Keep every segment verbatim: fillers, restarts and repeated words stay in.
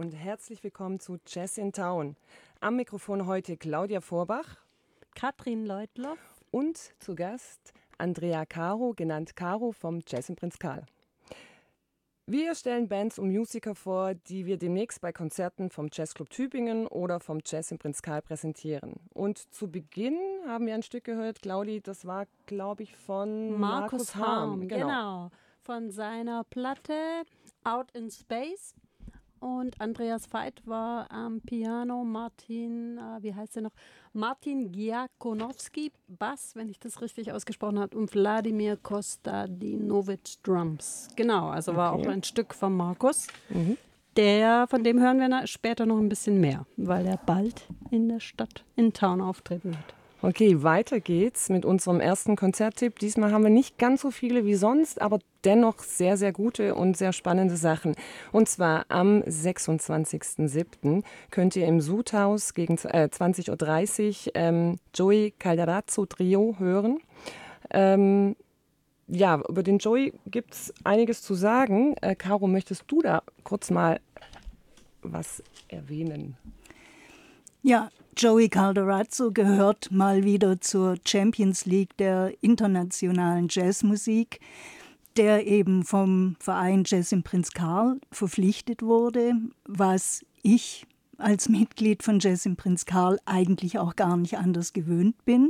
und herzlich willkommen zu Jazz in Town. Am Mikrofon heute Claudia Vorbach, Katrin Leutloff und zu Gast Andrea Caro, genannt Caro vom Jazz im Prinz Karl. Wir stellen Bands und Musiker vor, die wir demnächst bei Konzerten vom Jazzclub Tübingen oder vom Jazz im Prinz Karl präsentieren. Und zu Beginn haben wir ein Stück gehört, Claudi, das war, glaube ich, von Markus, Markus Harm. Harm, genau. genau, von seiner Platte Out in Space. Und Andreas Veit war am Piano, Martin, äh, wie heißt er noch? Martin Giakonowski, Bass, wenn ich das richtig ausgesprochen habe, und Wladimir Kostadinovic, Drums. Genau, also okay. War auch ein Stück von Markus. Mhm. Der, von dem hören wir na, später noch ein bisschen mehr, weil er bald in der Stadt, in Town auftreten wird. Okay, weiter geht's mit unserem ersten Konzerttipp. Diesmal haben wir nicht ganz so viele wie sonst, aber dennoch sehr, sehr gute und sehr spannende Sachen. Und zwar am sechsundzwanzigsten siebten könnt ihr im Sudhaus gegen äh, zwanzig Uhr dreißig ähm, Joey Calderazzo Trio hören. Ähm, ja, über den Joey gibt es einiges zu sagen. Äh, Caro, möchtest du da kurz mal was erwähnen? Ja, Joey Calderazzo gehört mal wieder zur Champions League der internationalen Jazzmusik, der eben vom Verein Jazz im Prinz Karl verpflichtet wurde, was ich als Mitglied von Jazz im Prinz Karl eigentlich auch gar nicht anders gewöhnt bin.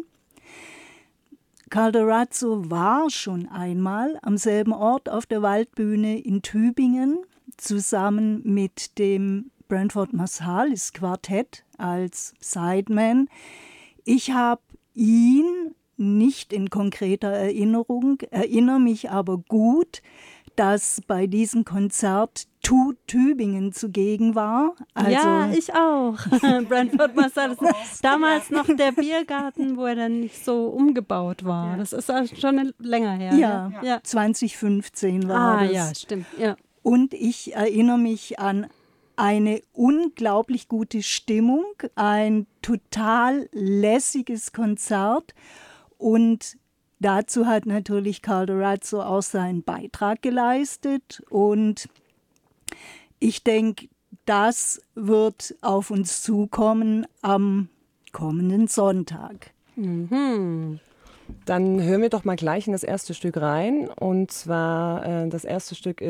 Calderazzo war schon einmal am selben Ort auf der Waldbühne in Tübingen zusammen mit dem Branford Marsalis Quartett als Sideman. Ich habe ihn nicht in konkreter Erinnerung, erinnere mich aber gut, dass bei diesem Konzert Tu Tübingen zugegen war. Also ja, ich auch. Branford Marsalis. Damals noch der Biergarten, wo er dann nicht so umgebaut war. Ja. Das ist also schon länger her. Ja, ja. ja. zwanzig fünfzehn war ah, das. Ah ja, stimmt. Ja. Und ich erinnere mich an eine unglaublich gute Stimmung, ein total lässiges Konzert, und dazu hat natürlich Calderazzo auch seinen Beitrag geleistet, und ich denke, das wird auf uns zukommen am kommenden Sonntag. Mhm. Dann hören wir doch mal gleich in das erste Stück rein, und zwar äh, das erste Stück ist